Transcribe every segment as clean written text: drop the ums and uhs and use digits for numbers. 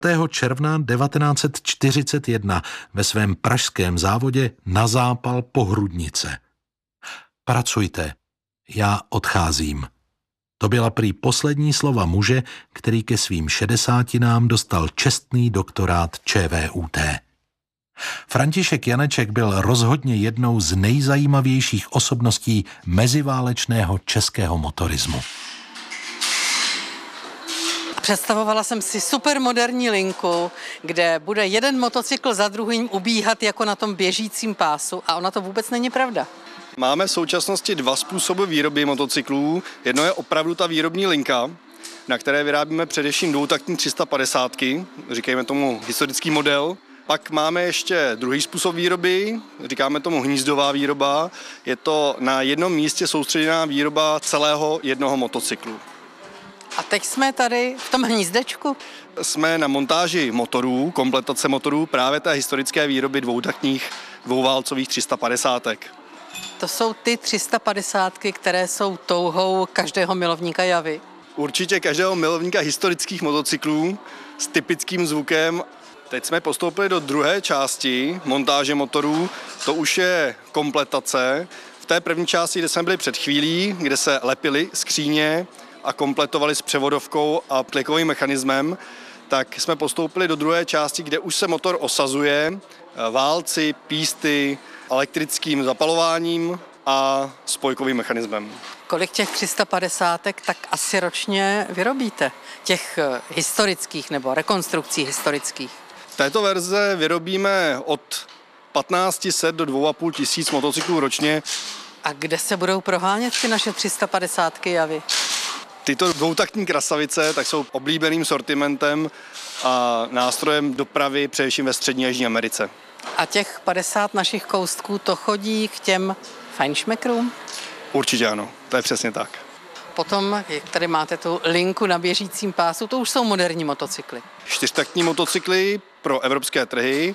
června 1941 ve svém pražském závodě nazápal pohrudnice. Pracujte, já odcházím. To byla prý poslední slova muže, který ke svým 60 dostal čestný doktorát ČVUT. František Janeček byl rozhodně jednou z nejzajímavějších osobností meziválečného českého motorismu. Představovala jsem si supermoderní linku, kde bude jeden motocykl za druhým ubíhat jako na tom běžícím pásu, a ona to vůbec není pravda. Máme v současnosti dva způsoby výroby motocyklů. Jedno je opravdu ta výrobní linka, na které vyrábíme především dvoutaktní 350, říkejme tomu historický model. Pak máme ještě druhý způsob výroby, říkáme tomu hnízdová výroba. Je to na jednom místě soustředěná výroba celého jednoho motocyklu. A teď jsme tady v tom hnízdečku. Jsme na montáži motorů, kompletace motorů právě té historické výroby dvoutaktních dvouválcových 350. To jsou ty 350, které jsou touhou každého milovníka Javy. Určitě každého milovníka historických motocyklů s typickým zvukem. Teď jsme postoupili do druhé části montáže motorů, to už je kompletace. V té první části, kde jsme byli před chvílí, kde se lepily skříně a kompletovali s převodovkou a klikovým mechanismem, tak jsme postoupili do druhé části, kde už se motor osazuje válci, písty, elektrickým zapalováním a spojkovým mechanismem. Kolik těch 350 tak asi ročně vyrobíte? Těch historických nebo rekonstrukcí historických? V této verze vyrobíme od 1500 do 2500 motocyklů ročně. A kde se budou prohánět ty naše 350 Javy? Tyto dvoutaktní krasavice tak jsou oblíbeným sortimentem a nástrojem dopravy především ve střední a jižní Americe. A těch 50 našich koustků, to chodí k těm fajnšmekrům? Určitě ano, to je přesně tak. Potom, jak tady máte tu linku na běžícím pásu, to už jsou moderní motocykly. Čtyřtaktní motocykly pro evropské trhy.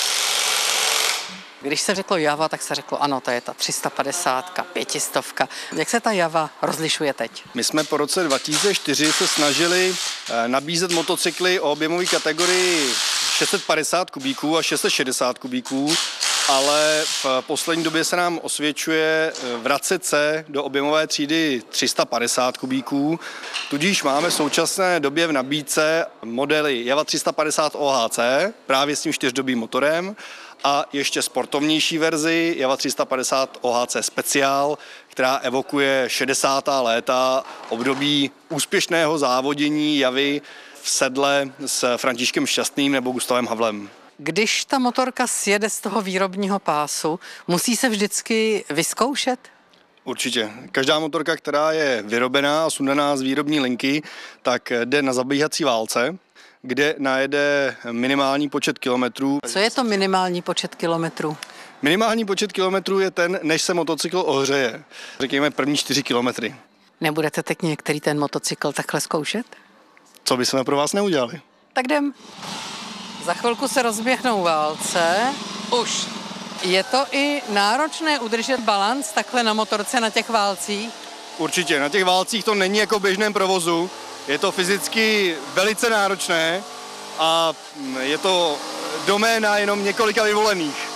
Když se řeklo Java, tak se řeklo ano, to je ta 350, 500. Jak se ta Java rozlišuje teď? My jsme po roce 2004 se snažili nabízet motocykly o objemové kategorii 650 kubíků a 660 kubíků, ale v poslední době se nám osvědčuje vracet se do objemové třídy 350 kubíků. Tudíž máme v současné době v nabídce modely Java 350 OHC, právě s tím 4dobým motorem, a ještě sportovnější verzi Java 350 OHC Speciál, která evokuje 60. léta, období úspěšného závodění Javy v sedle s Františkem Šťastným nebo Gustavem Havlem. Když ta motorka sjede z toho výrobního pásu, musí se vždycky vyzkoušet? Určitě. Každá motorka, která je vyrobená a sundaná z výrobní linky, tak jde na zabíhací válce, kde najede minimální počet kilometrů. Co je to minimální počet kilometrů? Minimální počet kilometrů je ten, než se motocykl ohřeje. Řekněme první 4 kilometry. Nebudete teď některý ten motocykl takhle zkoušet? Co bychom pro vás neudělali? Tak jdem. Za chvilku se rozběhnou válce. Už. Je to i náročné udržet balanc takhle na motorce na těch válcích? Určitě. Na těch válcích to není jako v běžném provozu. Je to fyzicky velice náročné a je to doména jenom několika vyvolených.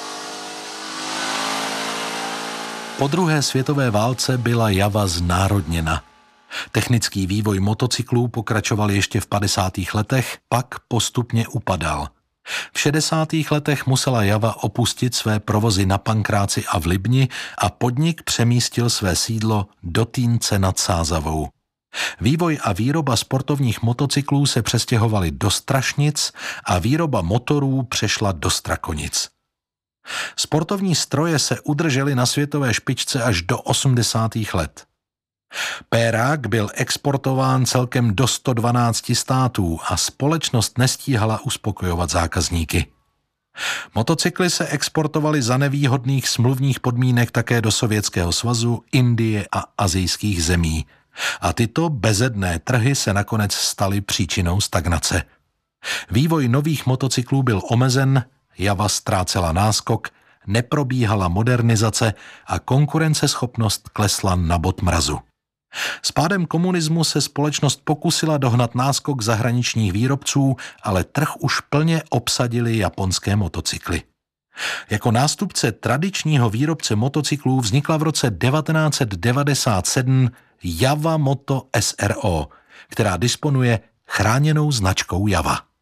Po druhé světové válce byla Java znárodněna. Technický vývoj motocyklů pokračoval ještě v 50. letech, pak postupně upadal. V 60. letech musela Java opustit své provozy na Pankráci a v Libni a podnik přemístil své sídlo do Týnce nad Sázavou. Vývoj a výroba sportovních motocyklů se přestěhovaly do Strašnic a výroba motorů přešla do Strakonic. Sportovní stroje se udržely na světové špičce až do 80. let. Pérák byl exportován celkem do 112 států a společnost nestíhala uspokojovat zákazníky. Motocykly se exportovaly za nevýhodných smluvních podmínek také do Sovětského svazu, Indie a asijských zemí. A tyto bezedné trhy se nakonec staly příčinou stagnace. Vývoj nových motocyklů byl omezen, Java ztrácela náskok, neprobíhala modernizace a konkurenceschopnost klesla na bod mrazu. S pádem komunismu se společnost pokusila dohnat náskok zahraničních výrobců, ale trh už plně obsadily japonské motocykly. Jako nástupce tradičního výrobce motocyklů vznikla v roce 1997 Yamamoto SRO, která disponuje chráněnou značkou Yava.